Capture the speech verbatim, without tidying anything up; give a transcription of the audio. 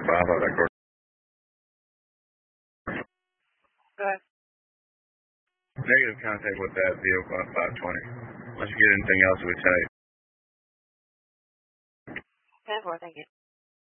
Bravo, that goes. Good. Negative contact with that vehicle on five twenty. Unless you get anything else, we tell you. ten four, thank you.